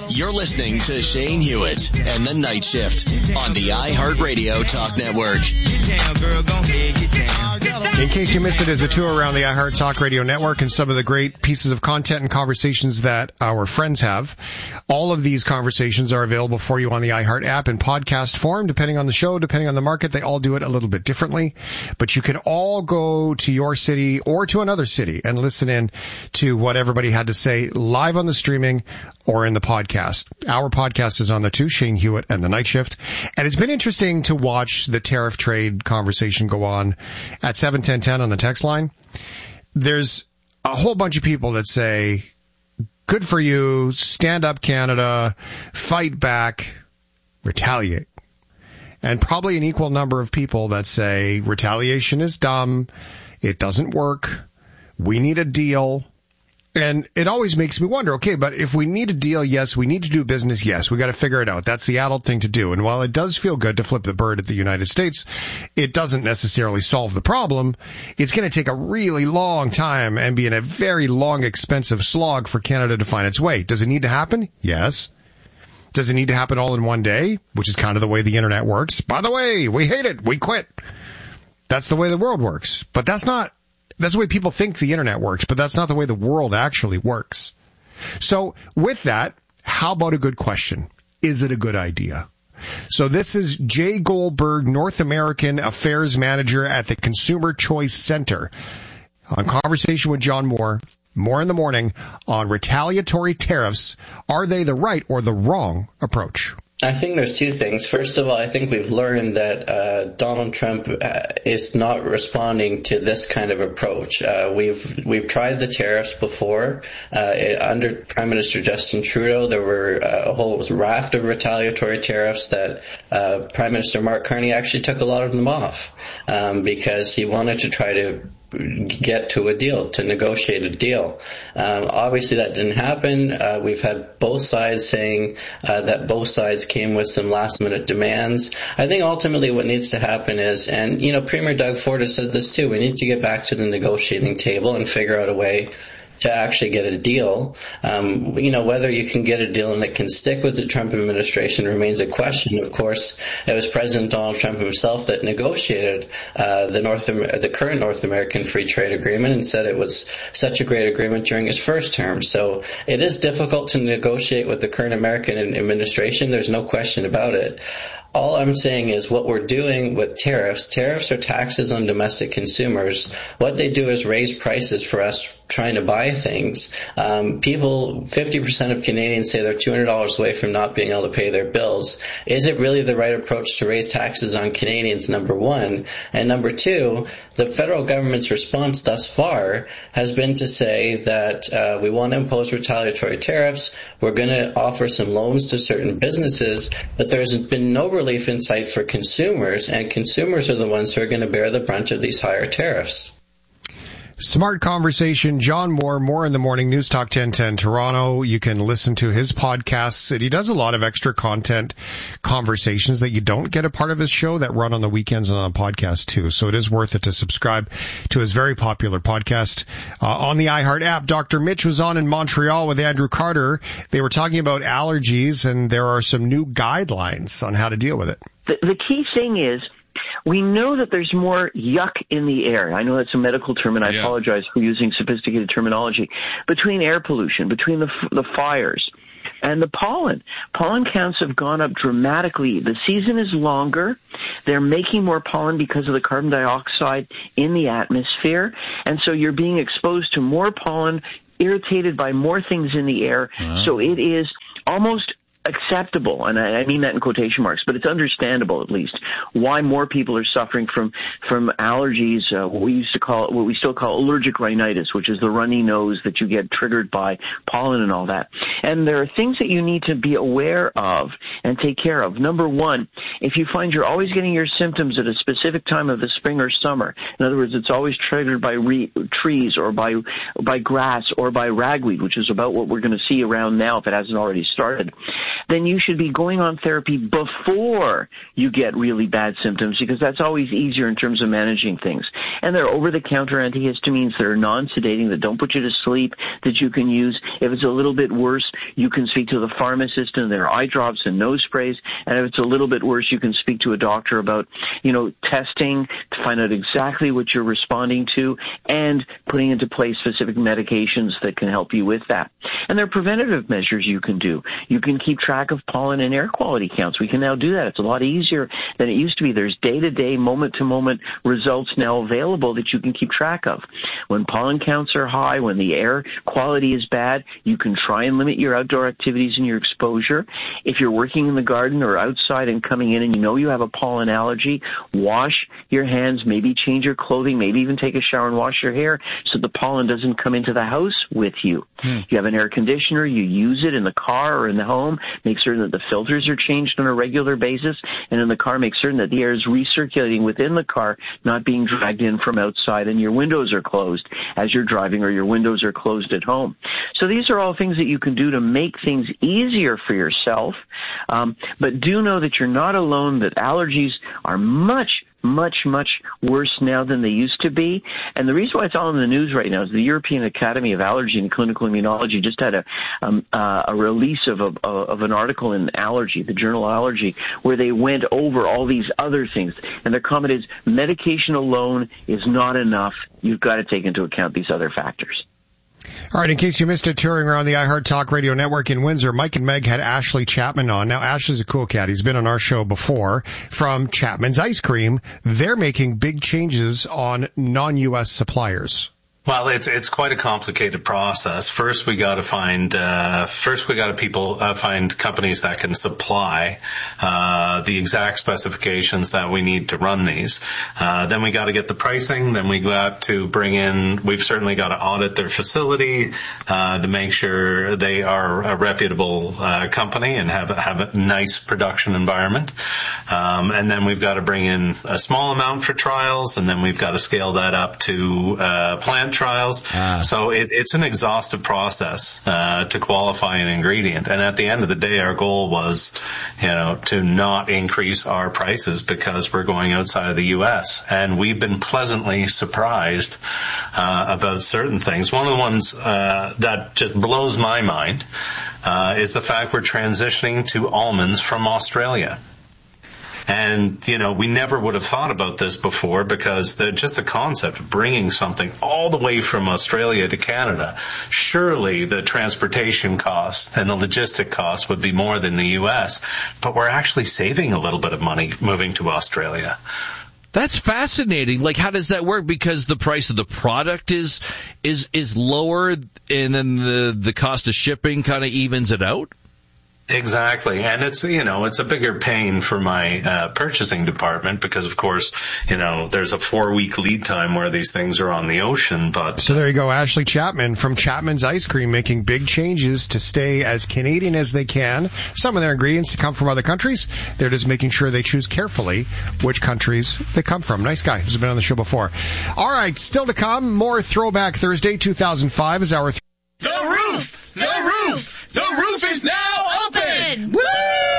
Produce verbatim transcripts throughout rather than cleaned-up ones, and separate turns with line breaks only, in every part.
You're listening to Shane Hewitt and the Night Shift on the iHeartRadio Talk Network.
In case you missed it, as a tour around the iHeart Talk Radio Network and some of the great pieces of content and conversations that our friends have. All of these conversations are available for you on the iHeart app in podcast form, depending on the show, depending on the market. They all do it a little bit differently, but you can all go to your city or to another city and listen in to what everybody had to say live on the streaming or in the podcast. Our podcast is on there too, Shane Hewitt and the Night Shift. And it's been interesting to watch the tariff trade conversation go on at seven ten ten on the text line. There's a whole bunch of people that say, good for you, stand up Canada, fight back, retaliate. And probably an equal number of people that say retaliation is dumb, it doesn't work, we need a deal. And it always makes me wonder, okay, but if we need a deal, yes, we need to do business, yes, we got to figure it out. That's the adult thing to do. And while it does feel good to flip the bird at the United States, it doesn't necessarily solve the problem. It's going to take a really long time and be in a very long, expensive slog for Canada to find its way. Does it need to happen? Yes. Does it need to happen all in one day, which is kind of the way the internet works? By the way, we hate it. We quit. That's the way the world works. But that's not That's the way people think the internet works, but that's not the way the world actually works. So with that, how about a good question? Is it a good idea? So this is Jay Goldberg, North American Affairs Manager at the Consumer Choice Center, on Conversation with John Moore. More in the morning on retaliatory tariffs. Are they the right or the wrong approach?
I think there's two things. First of all, I think we've learned that uh, Donald Trump uh, is not responding to this kind of approach. Uh, we've we've tried the tariffs before. Uh, under Prime Minister Justin Trudeau, there were uh, a whole raft of retaliatory tariffs that uh, Prime Minister Mark Carney actually took a lot of them off um, because he wanted to try to get to a deal, to negotiate a deal. Um, obviously that didn't happen. Uh, we've had both sides saying uh, that both sides came with some last minute demands. I think ultimately what needs to happen is, and you know, Premier Doug Ford has said this too, we need to get back to the negotiating table and figure out a way to actually get a deal. Um, you know, whether you can get a deal and it can stick with the Trump administration remains a question. Of course, it was President Donald Trump himself that negotiated uh, the North the current North American Free Trade Agreement and said it was such a great agreement during his first term. So it is difficult to negotiate with the current American administration. There's no question about it. All I'm saying is what we're doing with tariffs, tariffs are taxes on domestic consumers. What they do is raise prices for us trying to buy things. Um, people, fifty percent of Canadians say they're two hundred dollars away from not being able to pay their bills. Is it really the right approach to raise taxes on Canadians, number one? And number two, the federal government's response thus far has been to say that uh, we want to impose retaliatory tariffs. We're going to offer some loans to certain businesses, but there's been no relief in sight for consumers, and consumers are the ones who are going to bear the brunt of these higher tariffs.
Smart conversation. John Moore, more in the morning, News Talk ten ten Toronto. You can listen to his podcasts. And he does a lot of extra content conversations that you don't get a part of his show that run on the weekends and on podcast too. So it is worth it to subscribe to his very popular podcast. Uh, on the iHeart app, Doctor Mitch was on in Montreal with Andrew Carter. They were talking about allergies, and there are some new guidelines on how to deal with it.
The, the key thing is, we know that there's more yuck in the air. I know that's a medical term, and I yeah. apologize for using sophisticated terminology. Between air pollution, between the the fires, and the pollen. Pollen counts have gone up dramatically. The season is longer. They're making more pollen because of the carbon dioxide in the atmosphere, and so you're being exposed to more pollen, irritated by more things in the air. Uh-huh. So it is almost acceptable, and I mean that in quotation marks, but it's understandable at least why more people are suffering from from allergies, uh, what we used to call what we still call allergic rhinitis, which is the runny nose that you get triggered by pollen and all that. And there are things that you need to be aware of and take care of. Number one, if you find you're always getting your symptoms at a specific time of the spring or summer, in other words, it's always triggered by re- trees or by by grass or by ragweed, which is about what we're going to see around now if it hasn't already started, then you should be going on therapy before you get really bad symptoms, because that's always easier in terms of managing things. And there are over-the-counter antihistamines that are non-sedating, that don't put you to sleep, that you can use. If it's a little bit worse, you can speak to the pharmacist, and there are eye drops and nose sprays. And if it's a little bit worse, you can speak to a doctor about, you know, testing to find out exactly what you're responding to and putting into place specific medications that can help you with that. And there are preventative measures you can do. You can keep track of pollen and air quality counts. We can now do that. It's a lot easier than it used to be. There's day-to-day, moment-to-moment results now available that you can keep track of. When pollen counts are high, when the air quality is bad, you can try and limit your outdoor activities and your exposure. If you're working in the garden or outside and coming in and you know you have a pollen allergy, wash your hands, maybe change your clothing, maybe even take a shower and wash your hair so the pollen doesn't come into the house with you. Hmm. You have an air conditioner, you use it in the car or in the home, make certain that the filters are changed on a regular basis, and in the car make certain that the air is recirculating within the car, not being dragged in from outside, and your windows are closed as you're driving, or your windows are closed at home. So these are all things that you can do to make things easier for yourself, um, but do know that you're not alone, that allergies are much much, much worse now than they used to be. And the reason why it's all in the news right now is the European Academy of Allergy and Clinical Immunology just had a um, uh, a release of a, of an article in Allergy, the journal Allergy, where they went over all these other things. And their comment is, medication alone is not enough. You've got to take into account these other factors.
All right, in case you missed it, touring around the iHeart Talk Radio Network in Windsor, Mike and Meg had Ashley Chapman on. Now, Ashley's a cool cat. He's been on our show before. From Chapman's Ice Cream, they're making big changes on non-U S suppliers.
Well, it's it's quite a complicated process. First, we got to find uh, first we got to people uh, find companies that can supply uh, the exact specifications that we need to run these. Uh, then we got to get the pricing. Then we got to bring in. We've certainly got to audit their facility uh, to make sure they are a reputable uh, company and have have a nice production environment. Um, and then we've got to bring in a small amount for trials, and then we've got to scale that up to uh, plant trials. Ah. So it, it's an exhaustive process uh, to qualify an ingredient. And at the end of the day, our goal was, you know, to not increase our prices because we're going outside of the U S. And we've been pleasantly surprised uh, about certain things. One of the ones uh, that just blows my mind uh, is the fact we're transitioning to almonds from Australia. And, you know, we never would have thought about this before because the, just the concept of bringing something all the way from Australia to Canada, surely the transportation cost and the logistic cost would be more than the U S, but we're actually saving a little bit of money moving to Australia.
That's fascinating. Like, how does that work? Because the price of the product is is is lower, and then the the cost of shipping kind of evens it out?
Exactly. And it's, you know, it's a bigger pain for my uh, purchasing department because, of course, you know, there's a four-week lead time where these things are on the ocean. But
So there you go, Ashley Chapman from Chapman's Ice Cream, making big changes to stay as Canadian as they can. Some of their ingredients to come from other countries. They're just making sure they choose carefully which countries they come from. Nice guy who's been on the show before. All right, still to come, more Throwback Thursday two thousand five is our... Th-
the roof! The roof! The roof is now open! Woo!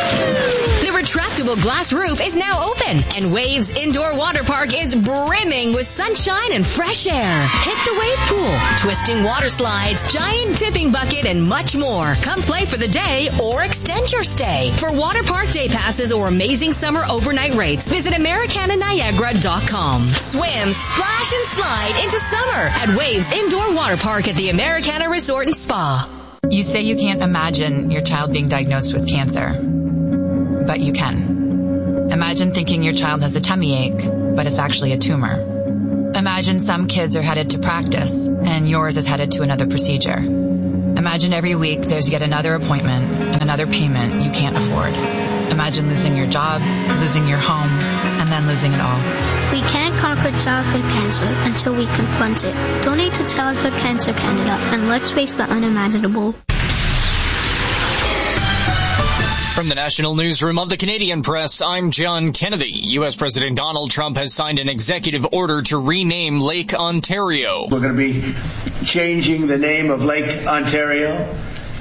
The retractable glass roof is now open, and Waves Indoor Water Park is brimming with sunshine and fresh air. Hit the wave pool, twisting water slides, giant tipping bucket, and much more. Come play for the day or extend your stay. For water park day passes or amazing summer overnight rates, visit Americana Niagara dot com. Swim, splash, and slide into summer at Waves Indoor Water Park at the Americana Resort and Spa.
You say you can't imagine your child being diagnosed with cancer, but you can. Imagine thinking your child has a tummy ache, but it's actually a tumor. Imagine some kids are headed to practice, and yours is headed to another procedure. Imagine every week there's yet another appointment and another payment you can't afford. Imagine losing your job, losing your home, and then losing it all.
We can't conquer childhood cancer until we confront it. Donate to Childhood Cancer Canada, and let's face the unimaginable.
From the National Newsroom of the Canadian Press, I'm John Kennedy. U S President Donald Trump has signed an executive order to rename Lake Ontario.
We're going to be changing the name of Lake Ontario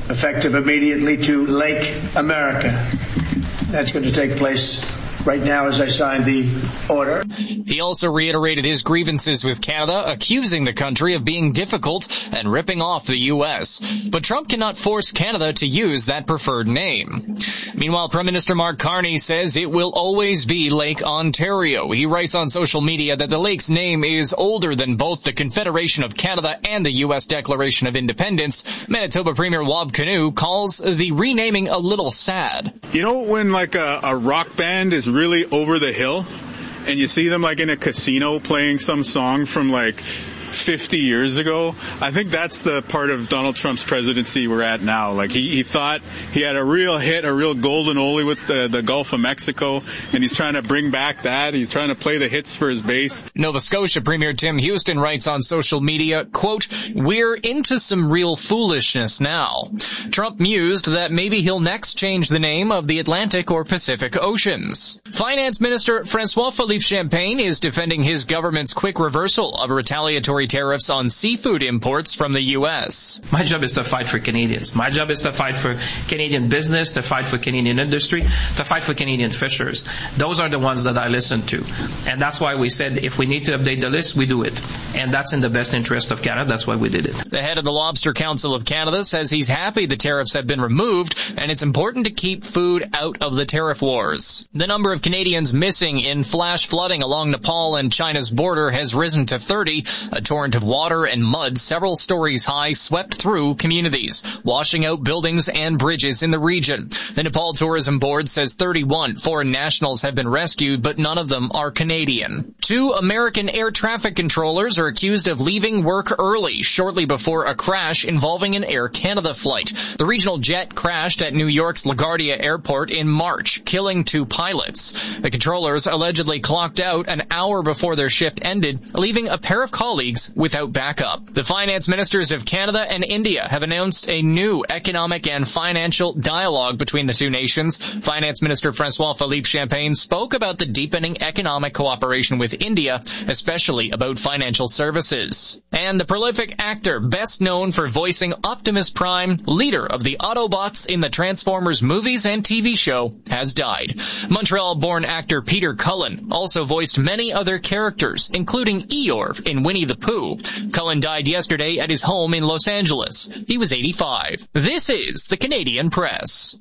effective immediately to Lake America. That's going to take place right now as I sign the order.
He also reiterated his grievances with Canada, accusing the country of being difficult and ripping off the U S. But Trump cannot force Canada to use that preferred name. Meanwhile, Prime Minister Mark Carney says it will always be Lake Ontario. He writes on social media that the lake's name is older than both the Confederation of Canada and the U S Declaration of Independence. Manitoba Premier Wab Kinew calls the renaming a little sad.
You know when like a, a rock band is really over the hill and you see them like in a casino playing some song from like fifty years ago? I think that's the part of Donald Trump's presidency we're at now. Like he, he thought he had a real hit, a real golden oldie with the, the Gulf of Mexico, and he's trying to bring back that. He's trying to play the hits for his base.
Nova Scotia Premier Tim Houston writes on social media, quote, "We're into some real foolishness now." Trump mused that maybe he'll next change the name of the Atlantic or Pacific Oceans. Finance Minister Francois-Philippe Champagne is defending his government's quick reversal of retaliatory tariffs on seafood imports from the U S.
My job is to fight for Canadians. My job is to fight for Canadian business, to fight for Canadian industry, to fight for Canadian fishers. Those are the ones that I listen to. And that's why we said if we need to update the list, we do it. And that's in the best interest of Canada. That's why we did it.
The head of the Lobster Council of Canada says he's happy the tariffs have been removed, and it's important to keep food out of the tariff wars. The number of Canadians missing in flash flooding along Nepal and China's border has risen to thirty. A torrent of water and mud several stories high swept through communities, washing out buildings and bridges in the region. The Nepal Tourism Board says thirty-one foreign nationals have been rescued, but none of them are Canadian. Two American air traffic controllers are accused of leaving work early shortly before a crash involving an Air Canada flight. The regional jet crashed at New York's LaGuardia Airport in March, killing two pilots. The controllers allegedly clocked out an hour before their shift ended, leaving a pair of colleagues without backup. The finance ministers of Canada and India have announced a new economic and financial dialogue between the two nations. Finance Minister Francois-Philippe Champagne spoke about the deepening economic cooperation with India, especially about financial services. And the prolific actor, best known for voicing Optimus Prime, leader of the Autobots in the Transformers movies and T V show, has died. Montreal-born actor Peter Cullen also voiced many other characters, including Eeyore in Winnie the Pooh. Cullen died yesterday at his home in Los Angeles. He was eighty-five. This is the Canadian Press.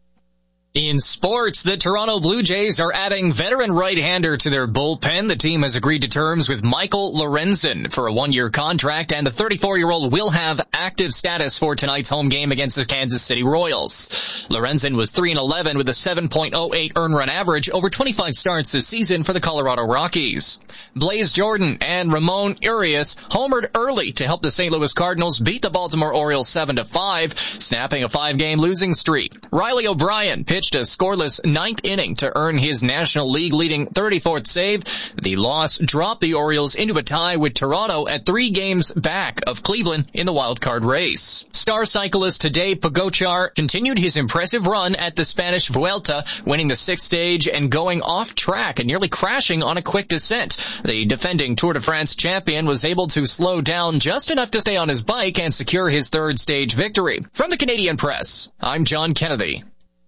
In sports, the Toronto Blue Jays are adding veteran right-hander to their bullpen. The team has agreed to terms with Michael Lorenzen for a one-year contract, and the thirty-four-year-old will have active status for tonight's home game against the Kansas City Royals. Lorenzen was three and eleven with a seven point oh eight earned run average over twenty-five starts this season for the Colorado Rockies. Blaze Jordan and Ramon Urias homered early to help the Saint Louis Cardinals beat the Baltimore Orioles seven to five, snapping a five-game losing streak. Riley O'Brien pitched a scoreless ninth inning to earn his National League leading thirty-fourth save. The loss dropped the Orioles into a tie with Toronto at three games back of Cleveland in the wild-card race. Star cyclist Tadej Pogačar continued his impressive run at the Spanish Vuelta, winning the sixth stage and going off track and nearly crashing on a quick descent. The defending Tour de France champion was able to slow down just enough to stay on his bike and secure his third stage victory. From the Canadian Press, I'm John Kennedy.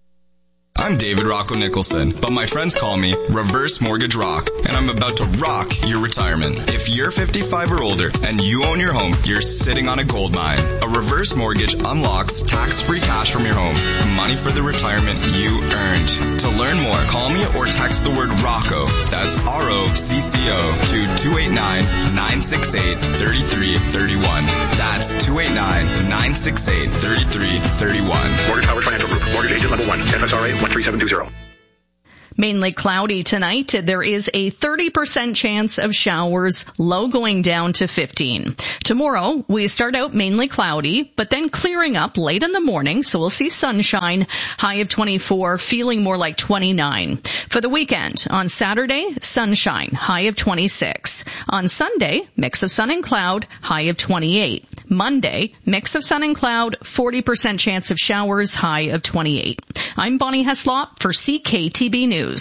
I'm David Rocco Nicholson, but my friends call me Reverse Mortgage Rock, and I'm about to rock your retirement. If you're fifty-five or older and you own your home, you're sitting on a gold mine. A reverse mortgage unlocks tax-free cash from your home, money for the retirement you earned. To learn more, call me or text the word Rocco, that's R O C C O, to two eight nine, nine six eight, three three three one. That's two eight nine, nine six eight, three three three one.
Mortgage Howard Financial Group, mortgage agent level one, F S R A one three seven two zero.
Mainly cloudy tonight. There is a thirty percent chance of showers, low going down to fifteen. Tomorrow, we start out mainly cloudy, but then clearing up late in the morning, so we'll see sunshine, high of twenty-four, feeling more like twenty-nine. For the weekend, on Saturday, sunshine, high of twenty-six. On Sunday, mix of sun and cloud, high of twenty-eight. Monday, mix of sun and cloud, forty percent chance of showers, high of twenty-eight. I'm Bonnie Heslop for C K T B News.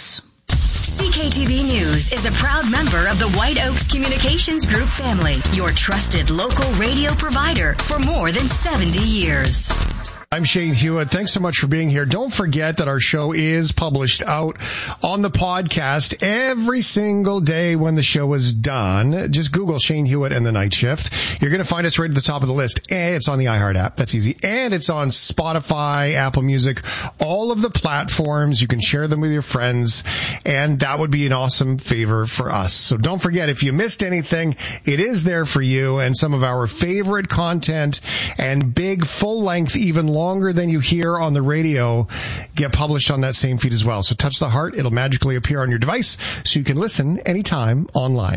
C K T B News is a proud member of the White Oaks Communications Group family, your trusted local radio provider for more than seventy years.
I'm Shane Hewitt. Thanks so much for being here. Don't forget that our show is published out on the podcast every single day when the show is done. Just Google Shane Hewitt and the Night Shift. You're going to find us right at the top of the list. And it's on the iHeart app. That's easy. And it's on Spotify, Apple Music, all of the platforms. You can share them with your friends. And that would be an awesome favor for us. So don't forget, if you missed anything, it is there for you. And some of our favorite content and big full length, even longer than you hear on the radio, get published on that same feed as well. So touch the heart. It'll magically appear on your device so you can listen anytime online.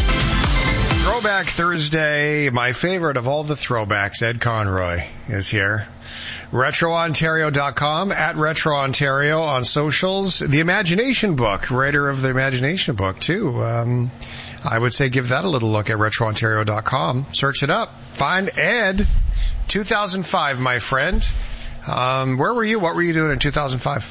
Throwback Thursday. My favorite of all the throwbacks, Ed Conroy, is here. retro ontario dot com, at Retro Ontario on socials. The Imagination Book, writer of the Imagination Book, too. Um, I would say give that a little look at retro ontario dot com. Search it up. Find Ed. two thousand five, my friend. Um, where were you? What were you doing in two thousand five?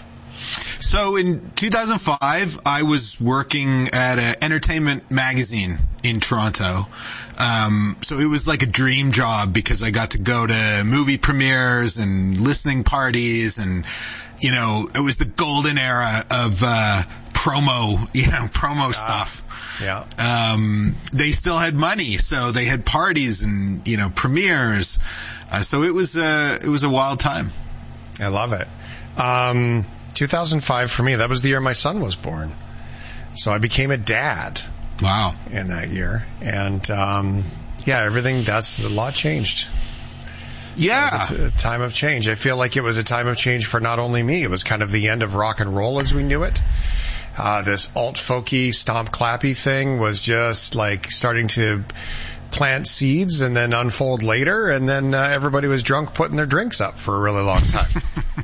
So in two thousand five, I was working at an entertainment magazine in Toronto. Um, so it was like a dream job because I got to go to movie premieres and listening parties, and, you know, it was the golden era of, uh, promo, you know, promo uh, stuff.
Yeah.
Um, they still had money, so they had parties and, you know, premieres. Uh, so it was, uh, it was a wild time.
I love it. Um, two thousand five for me, that was the year my son was born. So I became a dad.
Wow.
In that year. And, um, yeah, everything, that's a lot changed.
Yeah.
It was a, t- a time of change. I feel like it was a time of change for not only me, it was kind of the end of rock and roll as we knew it. Uh, this alt-folky, stomp-clappy thing was just like starting to plant seeds and then unfold later, and then uh, everybody was drunk putting their drinks up for a really long time.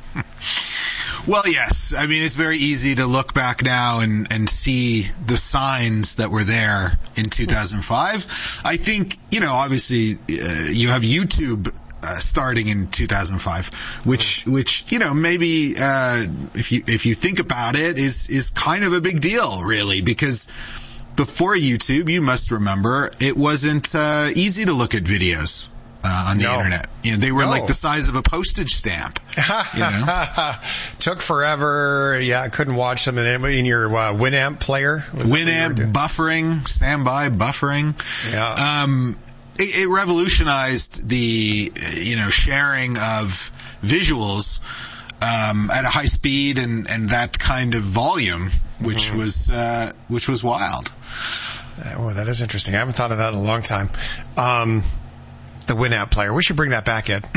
Well, yes. I mean, it's very easy to look back now and, and see the signs that were there in two thousand five. I think, you know, obviously, uh, you have YouTube Uh, starting in two thousand five, which, which, you know, maybe, uh, if you, if you think about it, is, is kind of a big deal, really, because before YouTube, you must remember, it wasn't, uh, easy to look at videos, uh, on the
no.
internet. You know, they were
no.
like the size of a postage stamp. You know?
Took forever. Yeah, I couldn't watch them in, in your, uh, Winamp player.
Winamp, buffering, standby buffering.
Yeah.
Um, It, it revolutionized the, you know, sharing of visuals um, at a high speed and, and that kind of volume, which mm-hmm. was uh, which was wild.
Oh, that is interesting. I haven't thought of that in a long time. Um, the Winamp player. We should bring that back, Ed.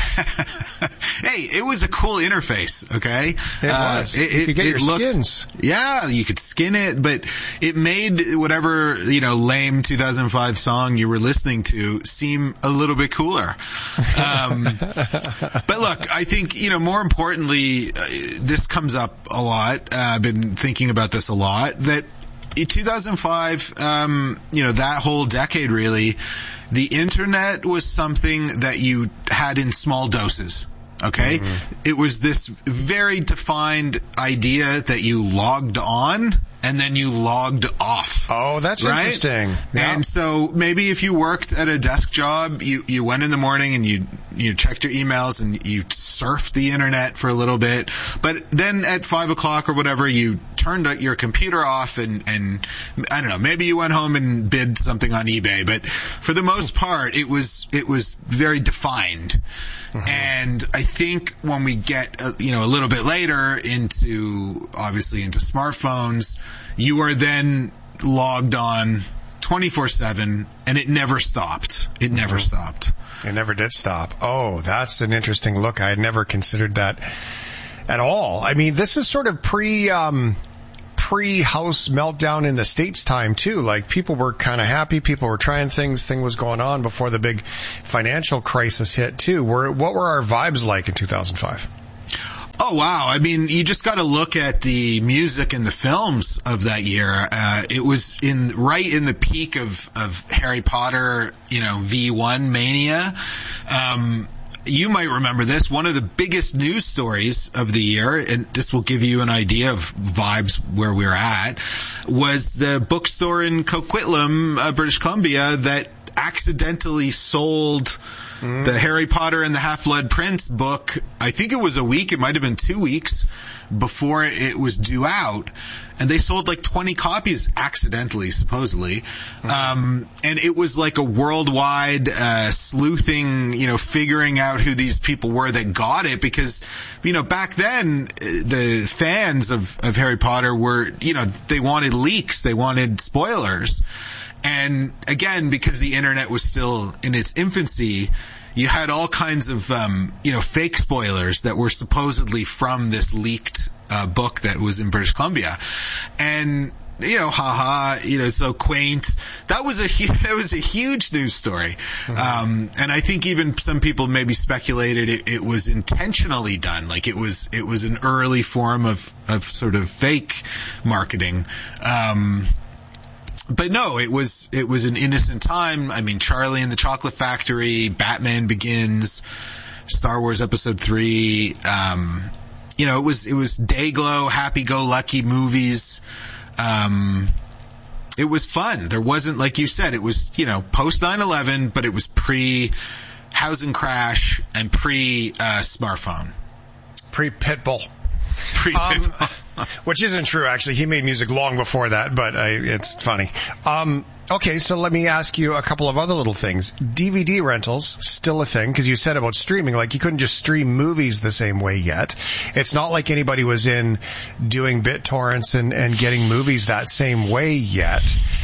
Hey, it was a cool interface, okay?
It uh, was.
It,
you
it,
could get
it
your
looked,
skins.
Yeah, you could skin it, but it made whatever, you know, lame two thousand five song you were listening to seem a little bit cooler. Um, but look, I think, you know, more importantly, uh, this comes up a lot. Uh, I've been thinking about this a lot, that in two thousand five, um, you know, that whole decade really, the internet was something that you had in small doses. Okay? Mm-hmm. It was this very defined idea that you logged on and then you logged off.
Oh, that's
right?
interesting. Yeah.
And so maybe if you worked at a desk job, you, you went in the morning and you, you checked your emails and you surfed the internet for a little bit. But then at five o'clock or whatever, you turned your computer off and, and I don't know, maybe you went home and bid something on eBay. But for the most part, it was, it was very defined. Mm-hmm. And I think when we get, uh, you know, a little bit later into, obviously into smartphones, you are then logged on twenty-four seven and it never stopped. It never mm-hmm. stopped.
It never did stop. Oh, that's an interesting look. I had never considered that at all. I mean, this is sort of pre, um, pre-house meltdown in the States time too. Like people were kind of happy. People were trying things. Thing was going on before the big financial crisis hit too. Were, what were our vibes like in two thousand five?
Oh, wow. I mean, you just got to look at the music and the films of that year. Uh, it was in, right in the peak of, of Harry Potter, you know, V one mania. Um, you might remember this. One of the biggest news stories of the year, and this will give you an idea of vibes where we're at, was the bookstore in Coquitlam, uh, British Columbia, that accidentally sold mm. the Harry Potter and the Half-Blood Prince book. I think it was a week, it might have been two weeks before it was due out. And they sold like twenty copies accidentally, supposedly. Mm-hmm. Um, and it was like a worldwide, uh, sleuthing, you know, figuring out who these people were that got it, because, you know, back then, the fans of, of Harry Potter were, you know, they wanted leaks, they wanted spoilers. And again, because the internet was still in its infancy, you had all kinds of, um, you know, fake spoilers that were supposedly from this leaked uh, book that was in British Columbia. And, you know, haha, you know, so quaint. That was a, that was a huge news story. Mm-hmm. Um, and I think even some people maybe speculated it, it was intentionally done. Like it was, it was an early form of, of sort of fake marketing. Um, But no, it was, it was an innocent time. I mean, Charlie and the Chocolate Factory, Batman Begins, Star Wars Episode three, um, you know, it was, it was Dayglow, happy-go-lucky movies. Um, it was fun. There wasn't, like you said, it was, you know, post nine eleven, but it was pre-housing crash and pre-smartphone.
Uh, Pre-Pitbull. Um, which isn't true, actually. He made music long before that, but I, it's funny. Um, okay, so let me ask you a couple of other little things. D V D rentals, still a thing, because you said about streaming, like you couldn't just stream movies the same way yet. It's not like anybody was in doing BitTorrents and, and getting movies that same way yet.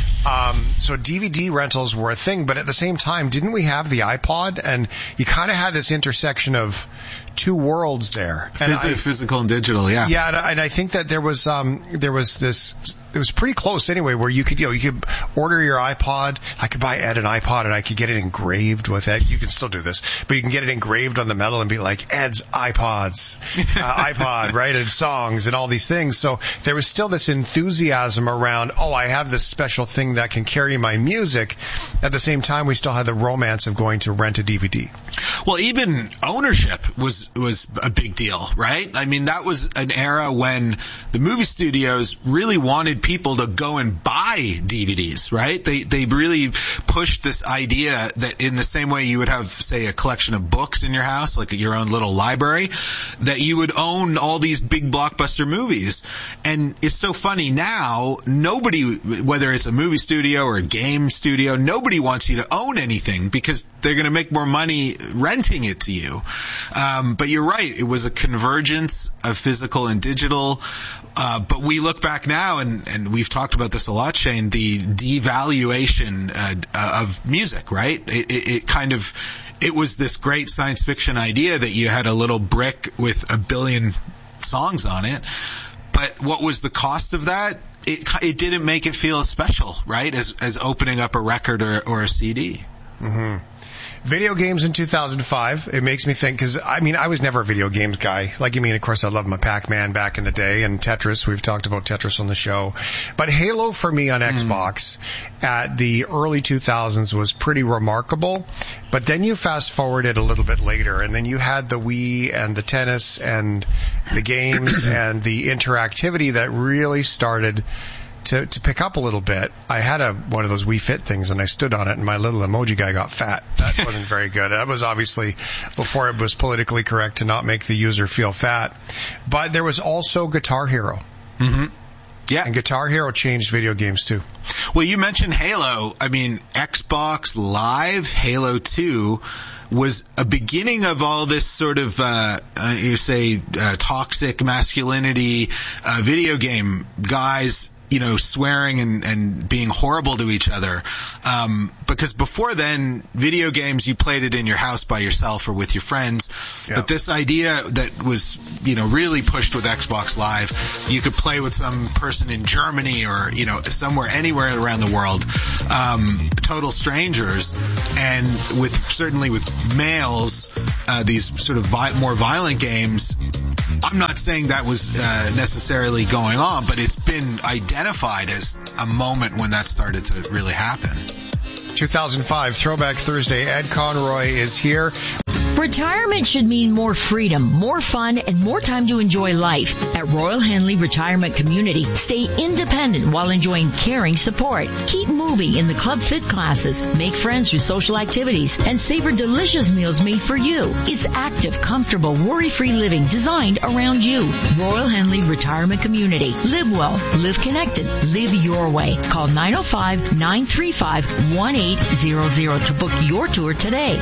Um, so D V D rentals were a thing, but at the same time, didn't we have the iPod? And you kind of had this intersection of two worlds there. And
Phys- I, physical and digital, yeah.
Yeah, and I, and I think that there was, um, there was this, it was pretty close anyway, where you could, you know, you could order your iPod. I could buy Ed an iPod and I could get it engraved with Ed. You can still do this, but you can get it engraved on the metal and be like, Ed's iPods, uh, iPod, right? And songs and all these things. So there was still this enthusiasm around, oh, I have this special thing that can carry my music. At the same time, we still had the romance of going to rent a D V D.
Well, even ownership was, was a big deal, right? I mean, that was an era when the movie studios really wanted people to go and buy D V Ds, right? They, they really pushed this idea that in the same way you would have, say, a collection of books in your house, like your own little library, that you would own all these big blockbuster movies. And it's so funny now, nobody, whether it's a movie studio or a game studio, nobody wants you to own anything because they're going to make more money renting it to you. Um, but you're right. It was a convergence of physical and digital. Uh, but we look back now, and, and we've talked about this a lot, Shane, the devaluation uh, of music, right? It, it, it kind of, it was this great science fiction idea that you had a little brick with a billion songs on it. But what was the cost of that? It, it didn't make it feel as special, right, as, as opening up a record or, or a C D.
Mm-hmm. Video games in two thousand five, it makes me think, because, I mean, I was never a video games guy. Like, you mean, of course, I loved my Pac-Man back in the day, and Tetris. We've talked about Tetris on the show. But Halo, for me, on mm. Xbox at the early two thousands was pretty remarkable. But then you fast forward it a little bit later, and then you had the Wii and the tennis and the games and the interactivity that really started to to pick up a little bit. I had a one of those Wii Fit things, and I stood on it, and my little emoji guy got fat. That wasn't very good. That was obviously before it was politically correct to not make the user feel fat. But there was also Guitar Hero.
Mm-hmm. Yeah.
And Guitar Hero changed video games too.
Well, you mentioned Halo. I mean, Xbox Live Halo two was a beginning of all this sort of, uh, uh you say, uh, toxic masculinity, uh, video game guys, you know, swearing and, and being horrible to each other. Um, because before then, video games, you played it in your house by yourself or with your friends. Yeah. But this idea that was, you know, really pushed with Xbox Live, you could play with some person in Germany or, you know, somewhere, anywhere around the world, um, total strangers. And with, certainly with males, uh, these sort of vi- more violent games, I'm not saying that was uh, necessarily going on, but it's been identified as a moment when that started to really happen.
two thousand five, Throwback Thursday. Ed Conroy is here.
Retirement should mean more freedom, more fun, and more time to enjoy life. At Royal Henley Retirement Community, stay independent while enjoying caring support. Keep moving in the Club Fit classes, make friends through social activities, and savor delicious meals made for you. It's active, comfortable, worry-free living designed around you. Royal Henley Retirement Community. Live well, live connected, live your way. Call nine oh five, nine three five, one eight zero zero to book your tour today.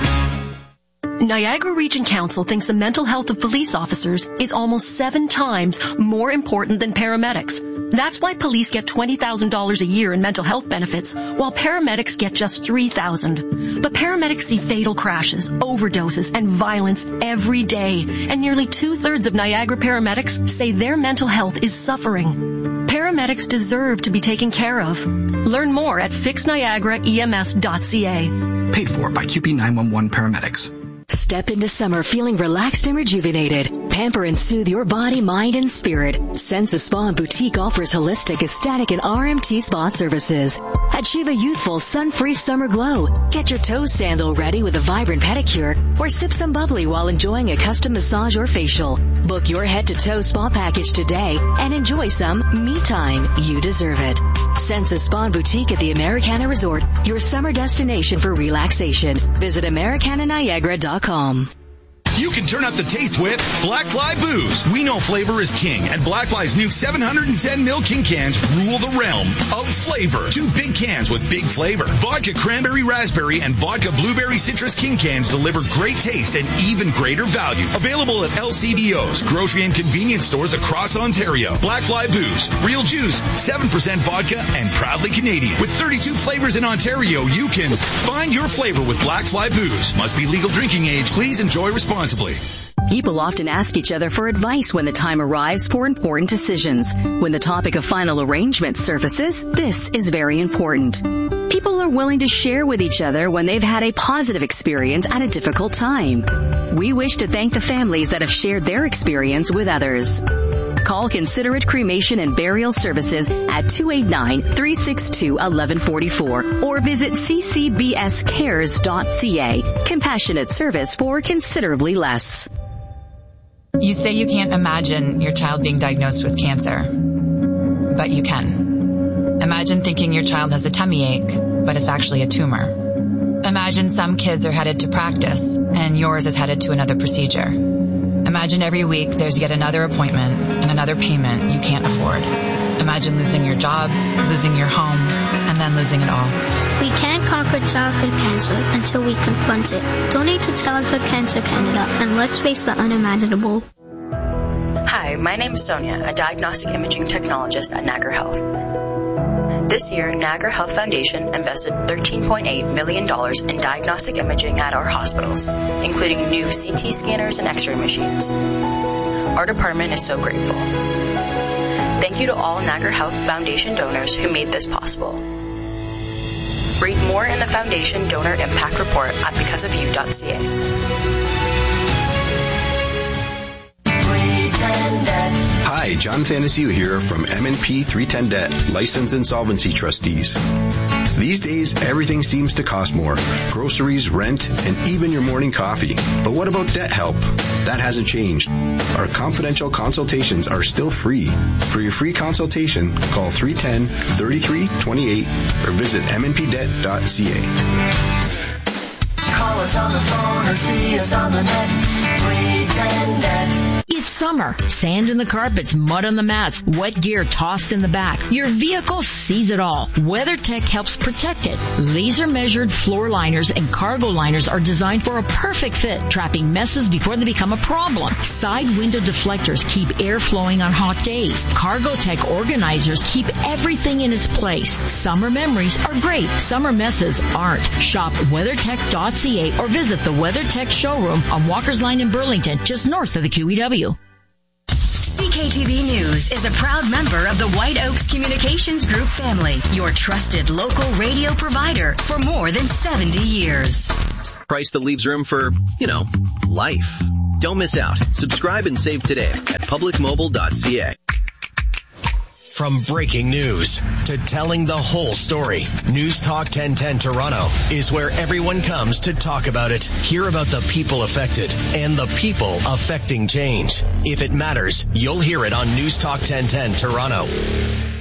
Niagara Region Council thinks the mental health of police officers is almost seven times more important than paramedics. That's why police get twenty thousand dollars a year in mental health benefits, while paramedics get just three thousand dollars. But paramedics see fatal crashes, overdoses, and violence every day, and nearly two-thirds of Niagara paramedics say their mental health is suffering. Paramedics deserve to be taken care of. Learn more at fix niagara E M S dot C A.
Paid for by Q P nine one one Paramedics.
Step into summer feeling relaxed and rejuvenated. Pamper and soothe your body, mind, and spirit. Senza Spa and Boutique offers holistic, ecstatic, and R M T spa services. Achieve a youthful, sun-free summer glow. Get your toe sandal ready with a vibrant pedicure, or sip some bubbly while enjoying a custom massage or facial. Book your head-to-toe spa package today and enjoy some me time. You deserve it. Senza Spa and Boutique at the Americana Resort, your summer destination for relaxation. Visit Americana Niagara dot com.
You can turn up the taste with Black Fly Booze. We know flavor is king, and Black Fly's new seven hundred ten milliliter king cans rule the realm of flavor. Two big cans with big flavor. Vodka Cranberry Raspberry and Vodka Blueberry Citrus King cans deliver great taste and even greater value. Available at L C B Os, grocery and convenience stores across Ontario. Black Fly Booze. Real juice, seven percent vodka, and proudly Canadian. With thirty-two flavors in Ontario, you can find your flavor with Black Fly Booze. Must be legal drinking age. Please enjoy responsibly.
People often ask each other for advice when the time arrives for important decisions. When the topic of final arrangement surfaces, this is very important. People are willing to share with each other when they've had a positive experience at a difficult time. We wish to thank the families that have shared their experience with others. Call Considerate Cremation and Burial Services at two eight nine, three six two, one one four four or visit c c b s cares dot c a. Compassionate service for considerably less.
You say you can't imagine your child being diagnosed with cancer, but you can. Imagine thinking your child has a tummy ache, but it's actually a tumor. Imagine some kids are headed to practice and yours is headed to another procedure. Imagine every week there's yet another appointment and another payment you can't afford. Imagine losing your job, losing your home, and then losing it all.
We can't conquer childhood cancer until we confront it. Donate to Childhood Cancer Canada and let's face the unimaginable.
Hi, my name is Sonia, a diagnostic imaging technologist at Niagara Health. This year, Niagara Health Foundation invested thirteen point eight million dollars in diagnostic imaging at our hospitals, including new C T scanners and X-ray machines. Our department is so grateful. Thank you to all Niagara Health Foundation donors who made this possible. Read more in the Foundation Donor Impact Report at because of you dot c a.
Hi, John Thanasiu here from M and P three ten Debt, Licensed Insolvency Trustees. These days, everything seems to cost more. Groceries, rent, and even your morning coffee. But what about debt help? That hasn't changed. Our confidential consultations are still free. For your free consultation, call three one zero, three three two eight or visit m n p debt dot c a.
Call us on the phone or see us on the net. three ten Debt.
It's summer. Sand in the carpets, mud on the mats, wet gear tossed in the back. Your vehicle sees it all. WeatherTech helps protect it. Laser-measured floor liners and cargo liners are designed for a perfect fit, trapping messes before they become a problem. Side window deflectors keep air flowing on hot days. Cargotech organizers keep everything in its place. Summer memories are great. Summer messes aren't. Shop weathertech dot c a or visit the WeatherTech showroom on Walker's Line in Burlington, just north of the Q E W.
C K T V News is a proud member of the White Oaks Communications Group family, your trusted local radio provider for more than seventy years.
Price that leaves room for, you know, life. Don't miss out. Subscribe and save today at public mobile dot c a. From breaking news to telling the whole story, News Talk ten ten Toronto is where everyone comes to talk about it, hear about the people affected, and the people affecting change. If it matters, you'll hear it on News Talk ten ten Toronto.